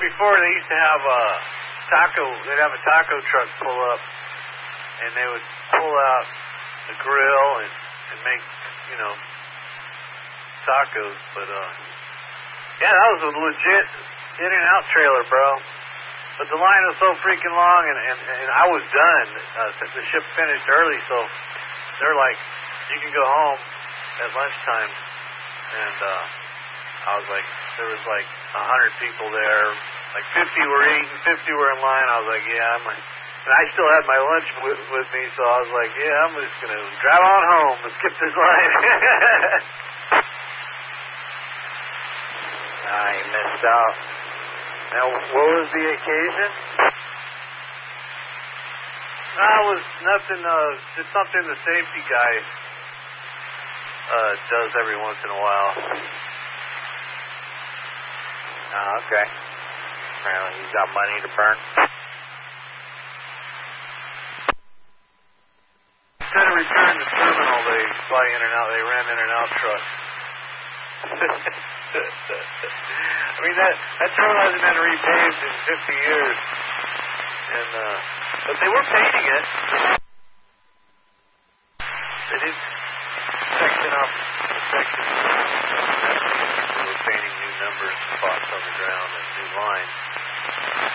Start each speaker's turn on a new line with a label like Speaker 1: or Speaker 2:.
Speaker 1: before they used to have they'd have a taco truck pull up, and they would pull out the grill and make, tacos. But, yeah, that was a legit In-N-Out trailer, bro. But the line was so freaking long, and I was done. The ship finished early, so they're like, you can go home at lunchtime. And I was like, there was like 100 people there. Like 50 were eating, 50 were in line. I was like, yeah, and I still had my lunch with me, so I was like, yeah, I'm just going to drive on home and skip this line.
Speaker 2: You missed out. Now, what was the occasion?
Speaker 1: It was nothing, just something the safety guy does every once in a while.
Speaker 2: Oh, okay. Apparently he's got money to burn.
Speaker 1: Instead of returning the terminal, they fly In-N-Out. They ran In-N-Out trucks. I mean, that terminal hasn't been repaved in 50 years. And, but they were painting it. They did section off the section. They were painting new numbers, spots on the ground, and new lines.